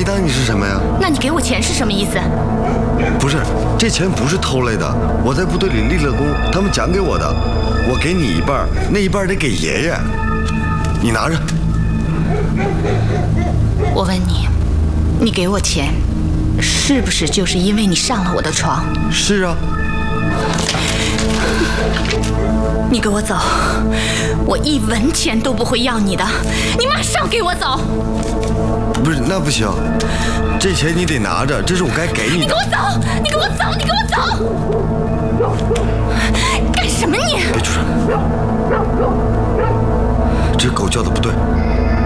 当你是什么呀？ 那你给我钱是什么意思？ 不是，这钱不是偷来的，我在部队里立了功，他们奖给我的，我给你一半，那一半得给爷爷。你拿着。 我问你，你给我钱，是不是就是因为你上了我的床？ 是啊。 你给我走，我1文钱都不会要你的，你马上给我走！ 不是，那不行，这钱你得拿着，这是我该给你的。 你给我走！你给我走！你给我走！干什么你？ 别出声，这狗叫的不对。